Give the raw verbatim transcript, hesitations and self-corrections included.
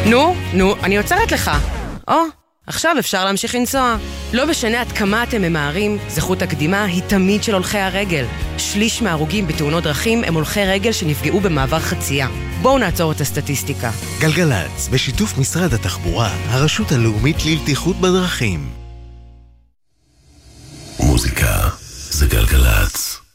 נו, נו, אני עוצרת לך. או, עכשיו אפשר להמשיך לנסוע. לא משנה עד כמה אתם ממהרים, זכות הקדימה היא תמיד של הולכי הרגל. שליש מההרוגים בתאונות דרכים הם הולכי רגל שנפגעו במעבר חצייה. בואו נעצור את הסטטיסטיקה. גלגלץ, בשיתוף משרד התחבורה, הרשות הלאומית לבטיחות בדרכים. מוזיקה זה גלגלץ.